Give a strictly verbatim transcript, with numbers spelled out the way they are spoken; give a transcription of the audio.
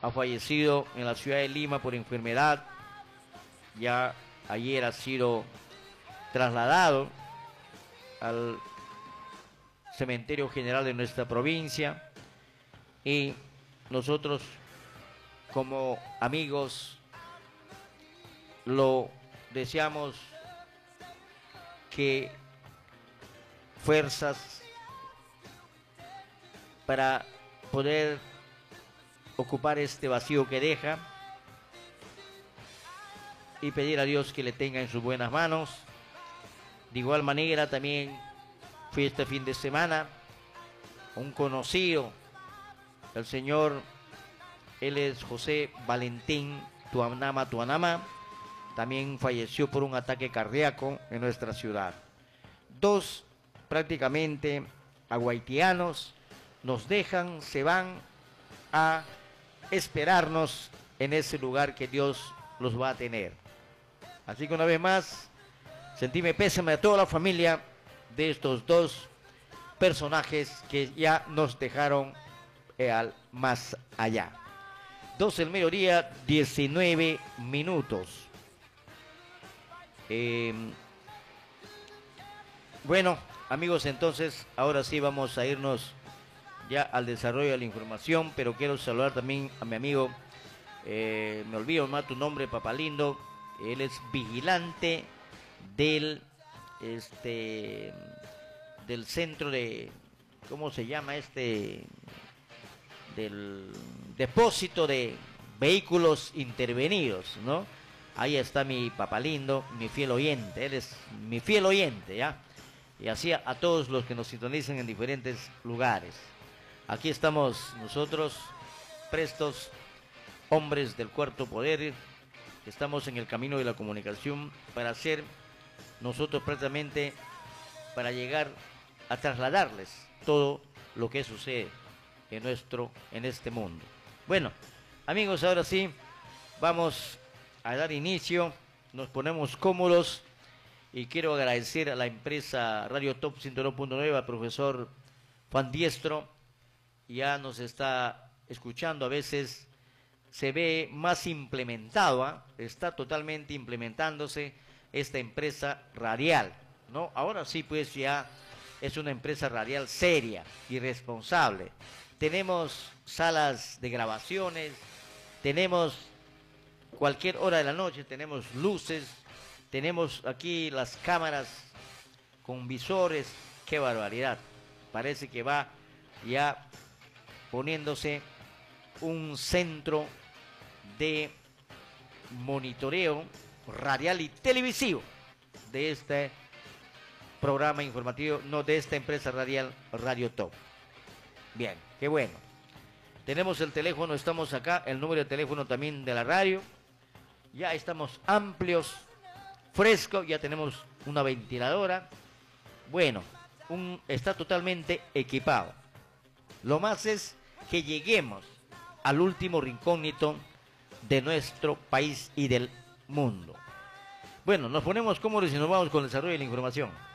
ha fallecido en la ciudad de Lima por enfermedad. Ya ayer ha sido trasladado al cementerio general de nuestra provincia y nosotros como amigos lo deseamos que fuerzas para poder ocupar este vacío que deja y pedir a Dios que le tenga en sus buenas manos. De igual manera también fui este fin de semana un conocido, el señor, él es José Valentín Tuanama Tuanama, también falleció por un ataque cardíaco en nuestra ciudad. Dos prácticamente haitianos nos dejan, se van a esperarnos en ese lugar que Dios los va a tener. Así que una vez más, sentíme pésame a toda la familia de estos dos personajes que ya nos dejaron eh, al más allá. doce del mediodía, diecinueve minutos. Eh, bueno, amigos, entonces ahora sí vamos a irnos ya al desarrollo de la información, pero quiero saludar también a mi amigo, eh, me olvido más tu nombre, Papalindo. Él es vigilante del este del centro de, ¿cómo se llama este? Del depósito de vehículos intervenidos, ¿no? Ahí está mi Papalindo, mi fiel oyente, él es mi fiel oyente, ¿ya? Y así a, a todos los que nos sintonizan en diferentes lugares. Aquí estamos nosotros, prestos, hombres del cuarto poder, estamos en el camino de la comunicación para hacer nosotros prácticamente, para llegar a trasladarles todo lo que sucede en nuestro, en este mundo. Bueno, amigos, ahora sí, vamos a dar inicio, nos ponemos cómodos y quiero agradecer a la empresa Radio Top ciento uno punto nueve, al profesor Juan Diestro, ya nos está escuchando, a veces se ve más implementado, ¿eh? Está totalmente implementándose esta empresa radial, ¿no? Ahora sí, pues ya es una empresa radial seria y responsable. Tenemos salas de grabaciones, tenemos cualquier hora de la noche, tenemos luces, tenemos aquí las cámaras con visores. ¡Qué barbaridad! Parece que va ya poniéndose un centro de monitoreo radial y televisivo de este programa informativo, no, de esta empresa radial Radio Top. Bien, qué bueno. Tenemos el teléfono, estamos acá, el número de teléfono también de la radio. Ya estamos amplios, frescos, ya tenemos una ventiladora. Bueno, un, está totalmente equipado. Lo más es que lleguemos al último rincónito de nuestro país y del mundo. Bueno, nos ponemos cómodos y nos vamos con el desarrollo de la información.